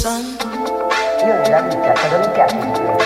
Io nella vita, quando mi piace di più,